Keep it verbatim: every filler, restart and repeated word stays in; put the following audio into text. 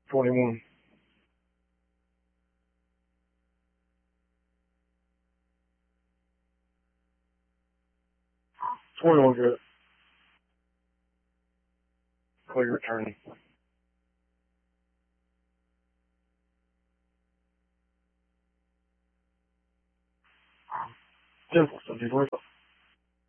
twenty-one. twenty-one good. Call your attorney. Simple. So,